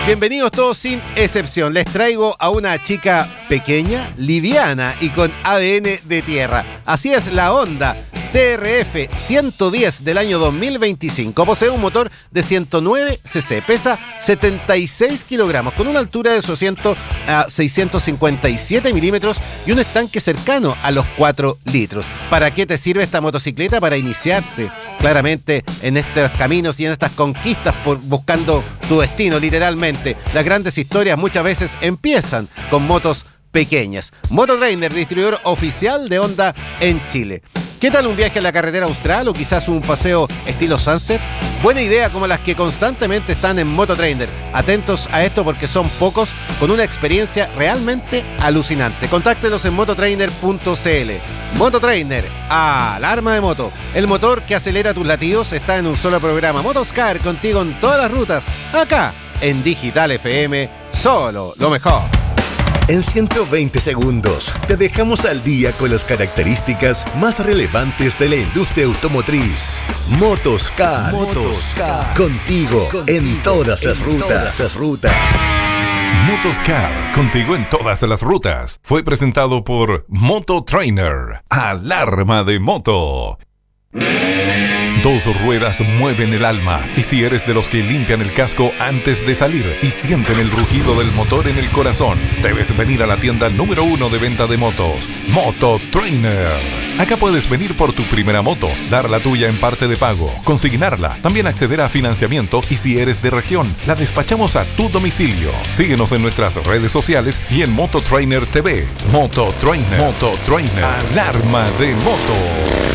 Bienvenidos todos sin excepción. Les traigo a una chica pequeña, liviana y con ADN de tierra. Así es la Honda CRF 110 del año 2025. Posee un motor de 109 cc, pesa 76 kilogramos, con una altura de su asiento a 657 milímetros y un estanque cercano a los 4 litros. ¿Para qué te sirve esta motocicleta? Para iniciarte claramente en estos caminos y en estas conquistas buscando tu destino, literalmente. Las grandes historias muchas veces empiezan con motos pequeñas. Mototrainer, distribuidor oficial de Honda en Chile. ¿Qué tal un viaje a la carretera austral o quizás un paseo estilo Sunset? Buena idea, como las que constantemente están en Mototrainer. Atentos a esto porque son pocos con una experiencia realmente alucinante. Contáctelos en mototrainer.cl. Mototrainer, alarma de moto. El motor que acelera tus latidos está en un solo programa. Motoscar, contigo en todas las rutas. Acá, en Digital FM, solo lo mejor. En 120 segundos te dejamos al día con las características más relevantes de la industria automotriz. Motoscar. Contigo en todas las rutas. Motoscar, contigo en todas las rutas. Fue presentado por Mototrainer, alarma de moto. Dos ruedas mueven el alma, y si eres de los que limpian el casco antes de salir y sienten el rugido del motor en el corazón, debes venir a la tienda número 1 de venta de motos, Mototrainer. Acá puedes venir por tu primera moto, dar la tuya en parte de pago, consignarla, también acceder a financiamiento y si eres de región, la despachamos a tu domicilio. Síguenos en nuestras redes sociales y en Mototrainer TV. Mototrainer, alarma de moto.